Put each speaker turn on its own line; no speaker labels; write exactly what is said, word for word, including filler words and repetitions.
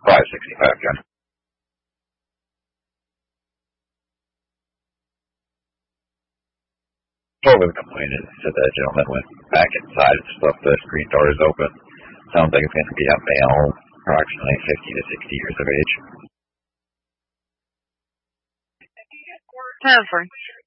five sixty-five, John. Totally completed. So the gentleman went back inside and stuff. The screen door is open. Sounds like it's going to be a male, approximately fifty to sixty years of age.
Ten for.